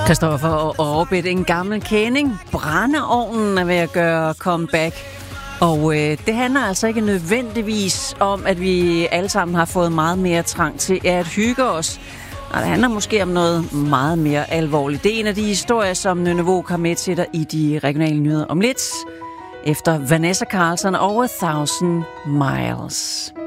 Christoffer og Orbit, en gammel kending. Brændeovnen er ved at gøre comeback. Og det handler altså ikke nødvendigvis om, at vi alle sammen har fået meget mere trang til at hygge os. Og det handler måske om noget meget mere alvorligt. Det er en af de historier, som Nynne Våg har med til dig i de regionale nyheder om lidt. Efter Vanessa Carlson over 1000 Miles.